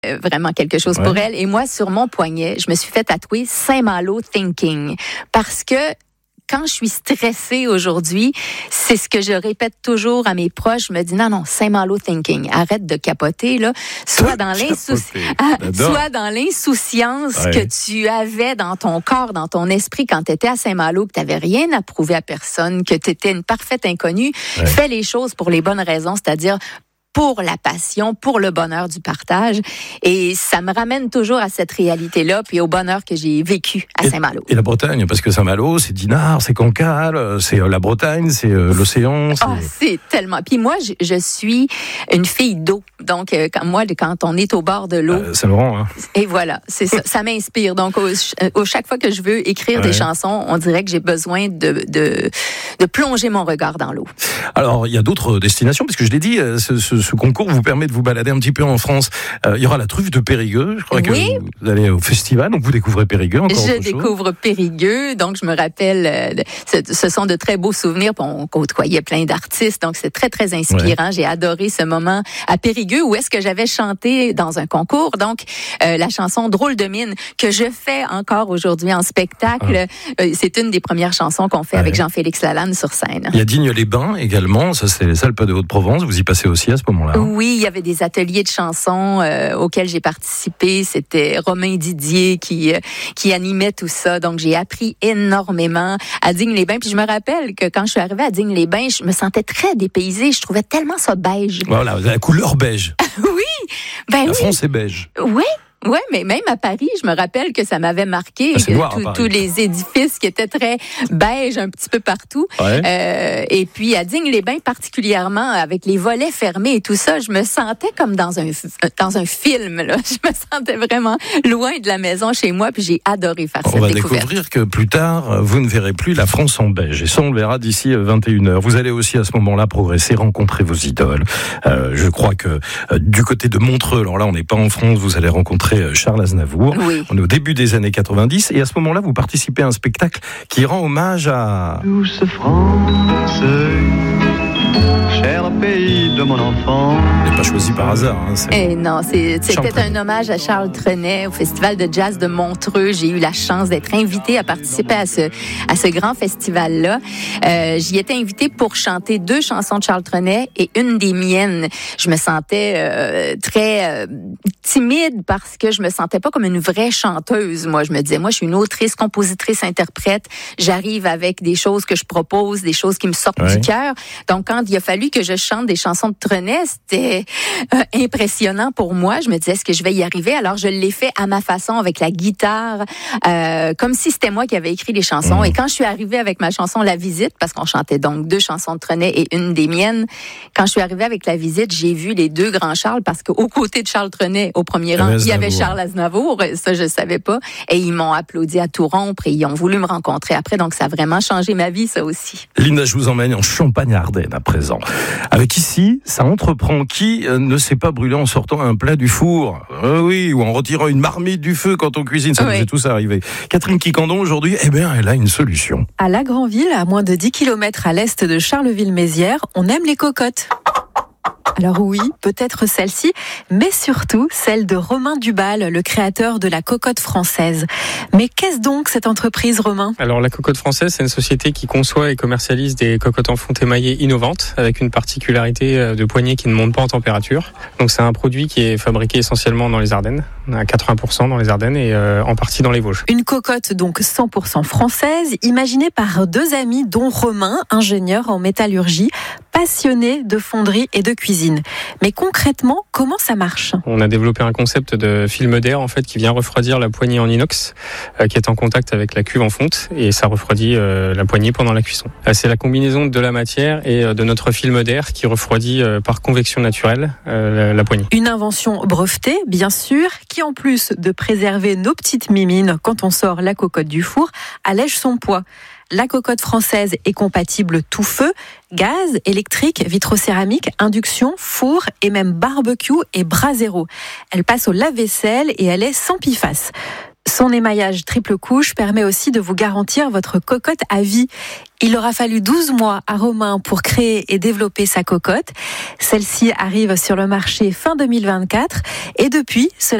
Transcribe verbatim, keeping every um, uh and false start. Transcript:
euh, vraiment quelque chose ouais. pour elle. Et moi, sur mon poignet, je me suis fait tatouer Saint-Malo Thinking parce que quand je suis stressée aujourd'hui, c'est ce que je répète toujours à mes proches. Je me dis non, non, Saint-Malo Thinking. Arrête de capoter, là. Sois dans, l'insouci... Sois dans l'insouciance ouais. que tu avais dans ton corps, dans ton esprit quand tu étais à Saint-Malo, que tu n'avais rien à prouver à personne, que tu étais une parfaite inconnue. Ouais. Fais les choses pour les bonnes raisons, c'est-à-dire pour la passion, pour le bonheur du partage. Et ça me ramène toujours à cette réalité-là, puis au bonheur que j'ai vécu à Saint-Malo. Et, et la Bretagne, parce que Saint-Malo, c'est Dinard, c'est Cancale, c'est la Bretagne, c'est euh, l'océan. C'est... Oh, c'est tellement... Puis moi, je, je suis une fille d'eau. Donc, euh, quand, moi, quand on est au bord de l'eau... Euh, Saint-Laurent, hein. Et voilà, c'est ça. Ça m'inspire. Donc, au, au, chaque fois que je veux écrire ouais. des chansons, on dirait que j'ai besoin de, de, de plonger mon regard dans l'eau. Alors, il y a d'autres destinations, parce que je l'ai dit, ce, ce Ce concours vous permet de vous balader un petit peu en France. Euh, il y aura la truffe de Périgueux. Je crois oui. que vous allez au festival, donc vous découvrez Périgueux encore. Je découvre chose. Périgueux, donc je me rappelle, euh, ce, ce sont de très beaux souvenirs. On côtoyait plein d'artistes, donc c'est très très inspirant. Ouais. J'ai adoré ce moment à Périgueux où est-ce que j'avais chanté dans un concours, donc euh, la chanson Drôle de mine que je fais encore aujourd'hui en spectacle. Ah. Euh, c'est une des premières chansons qu'on fait ouais. avec Jean-Félix Lalanne sur scène. Il y a Digne-les-Bains également. Ça c'est les Alpes de Haute-Provence. Vous y passez aussi à ce moment-là. Oui, il y avait des ateliers de chansons euh, auxquels j'ai participé. C'était Romain Didier qui euh, qui animait tout ça. Donc, j'ai appris énormément à Digne-les-Bains. Puis je me rappelle que quand je suis arrivée à Digne-les-Bains, je me sentais très dépaysée. Je trouvais tellement ça beige. Voilà, la couleur beige. oui, ben la oui. France est beige. Oui. Oui, mais même à Paris, je me rappelle que ça m'avait marqué. Ah, noir, que tous les édifices qui étaient très beiges un petit peu partout. Ouais. Euh, et puis à Digne-les-Bains particulièrement, avec les volets fermés et tout ça, je me sentais comme dans un dans un film. Là. Je me sentais vraiment loin de la maison chez moi, puis j'ai adoré faire on cette va découverte. Découvrir que plus tard, vous ne verrez plus la France en beige. Et ça, on le verra d'ici vingt et une heures. Vous allez aussi à ce moment-là progresser, rencontrer vos idoles. Euh, je crois que euh, du côté de Montreux, alors là, on n'est pas en France, vous allez rencontrer Charles Aznavour. Oui. On est au début des années quatre-vingt-dix et à ce moment-là, vous participez à un spectacle qui rend hommage à... Douce France, cher pays de mon enfant. Il n'est pas choisi par hasard. Hein, c'est... Et non, c'est, c'était un hommage à Charles Trenet au Festival de jazz de Montreux. J'ai eu la chance d'être invitée à participer à ce, à ce grand festival-là. Euh, j'y étais invitée pour chanter deux chansons de Charles Trenet et une des miennes. Je me sentais euh, très euh, timide parce que je me sentais pas comme une vraie chanteuse. Moi, je me disais, moi, je suis une autrice, compositrice, interprète. J'arrive avec des choses que je propose, des choses qui me sortent ouais. du cœur. Donc, quand il a fallu que je chante des chansons de Trenet, c'était euh, impressionnant pour moi. Je me disais, est-ce que je vais y arriver? Alors, je l'ai fait à ma façon, avec la guitare, euh, comme si c'était moi qui avais écrit les chansons. Mmh. Et quand je suis arrivée avec ma chanson La Visite, parce qu'on chantait donc deux chansons de Trenet et une des miennes, quand je suis arrivée avec La Visite, j'ai vu les deux grands Charles, parce qu'au côté de Charles Trenet, au premier rang, il y avait Charles Aznavour. Ça, je savais pas. Et ils m'ont applaudi à tout rompre et ils ont voulu me rencontrer après. Donc, ça a vraiment changé ma vie, ça aussi. Linda, je vous emmène en Champagne-Ardenne à présent. Avec ici, ça entreprend qui euh, ne s'est pas brûlé en sortant un plat du four. Euh, oui, ou en retirant une marmite du feu quand on cuisine. Ça oui. nous est tous arrivé. Catherine Quicandon, aujourd'hui, eh bien, elle a une solution. À La Granville, à moins de dix kilomètres à l'est de Charleville-Mézières, on aime les cocottes. Alors oui, peut-être celle-ci, mais surtout celle de Romain Dubal, le créateur de la cocotte française. Mais qu'est-ce donc cette entreprise, Romain ? Alors la cocotte française, c'est une société qui conçoit et commercialise des cocottes en fonte émaillée innovantes, avec une particularité de poignée qui ne monte pas en température. Donc c'est un produit qui est fabriqué essentiellement dans les Ardennes, à quatre-vingts pour cent dans les Ardennes et euh, en partie dans les Vosges. Une cocotte donc cent pour cent française, imaginée par deux amis, dont Romain, ingénieur en métallurgie, passionné de fonderie et de cuisine. Mais concrètement, comment ça marche ? On a développé un concept de film d'air en fait qui vient refroidir la poignée en inox euh, qui est en contact avec la cuve en fonte et ça refroidit euh, la poignée pendant la cuisson. Euh, c'est la combinaison de la matière et euh, de notre film d'air qui refroidit euh, par convection naturelle euh, la, la poignée. Une invention brevetée, bien sûr, qui en plus de préserver nos petites mimines quand on sort la cocotte du four, allège son poids. La cocotte française est compatible tout feu, gaz, électrique, vitrocéramique, induction, four et même barbecue et brasero. Elle passe au lave-vaisselle et elle est sans piface. Son émaillage triple couche permet aussi de vous garantir votre cocotte à vie. Il aura fallu douze mois à Romain pour créer et développer sa cocotte. Celle-ci arrive sur le marché fin deux mille vingt-quatre et depuis, cela